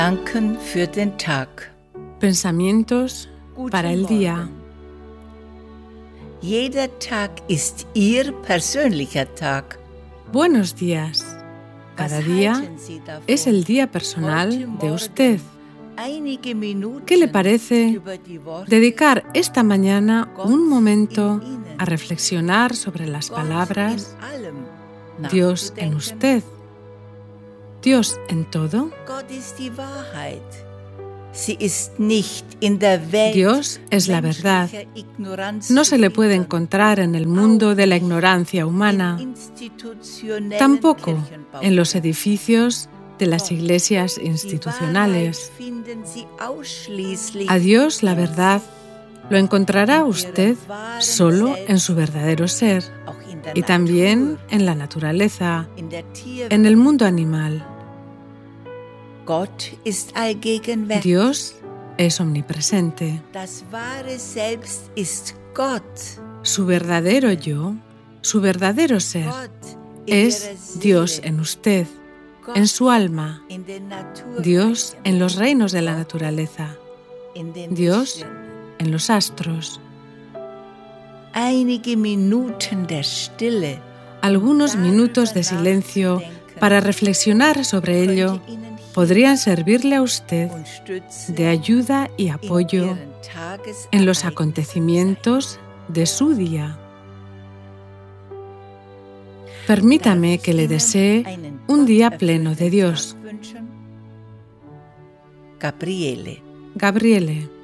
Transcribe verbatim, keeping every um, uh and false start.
Gedanken für den Tag. Pensamientos para el día. Jeder Tag ist Ihr persönlicher Tag. Buenos días. Cada día es el día personal de usted. ¿Qué le parece dedicar esta mañana un momento a reflexionar sobre las palabras Dios en usted? ¿Dios en todo? Dios es la verdad. No se le puede encontrar en el mundo de la ignorancia humana, tampoco en los edificios de las iglesias institucionales. A Dios, la verdad, lo encontrará usted solo en su verdadero ser y también en la naturaleza, en el mundo animal. Dios es omnipresente. Su verdadero yo, su verdadero ser, es Dios en usted, en su alma, Dios en los reinos de la naturaleza, Dios en los astros. Algunos minutos de silencio para reflexionar sobre ello podrían servirle a usted de ayuda y apoyo en los acontecimientos de su día. Permítame que le desee un día pleno de Dios. Gabriele. Gabriele.